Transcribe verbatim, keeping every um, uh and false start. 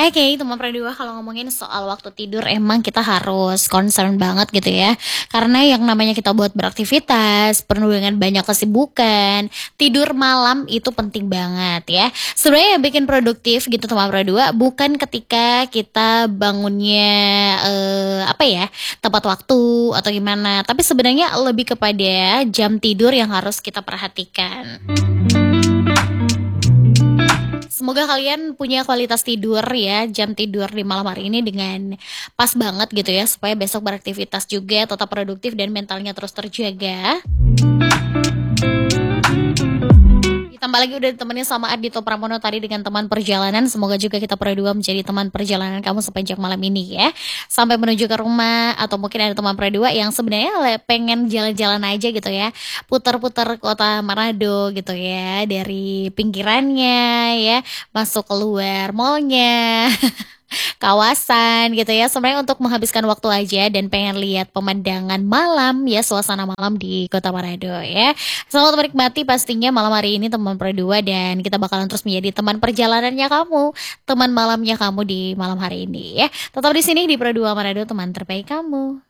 Oke, teman Pradua kalau ngomongin soal waktu tidur emang kita harus concern banget gitu ya. Karena yang namanya kita buat beraktivitas, penuh dengan banyak kesibukan, tidur malam itu penting banget ya. Sebenarnya yang bikin produktif gitu teman Pradua bukan ketika kita bangunnya eh, apa ya, tepat waktu atau gimana, tapi sebenarnya lebih kepada jam tidur yang harus kita perhatikan. Semoga kalian punya kualitas tidur ya, jam tidur di malam hari ini dengan pas banget gitu ya, supaya besok beraktivitas juga tetap produktif dan mentalnya terus terjaga. Ditambah lagi udah ditemenin sama Ardhito Pramono tadi dengan teman perjalanan. Semoga juga kita berdua menjadi teman perjalanan kamu sepanjang malam ini ya. Sampai menuju ke rumah, atau mungkin ada teman berdua yang sebenarnya le- pengen jalan-jalan aja gitu ya. Putar-putar kota Manado gitu ya. Dari pinggirannya ya, masuk keluar mallnya. Kawasan gitu ya, sebenarnya untuk menghabiskan waktu aja dan pengen lihat pemandangan malam ya, suasana malam di Kota Manado ya. Selamat menikmati pastinya malam hari ini teman berdua, dan kita bakalan terus menjadi teman perjalanannya kamu, teman malamnya kamu di malam hari ini ya. Tetap di sini di Berdua Manado, teman terbaik kamu.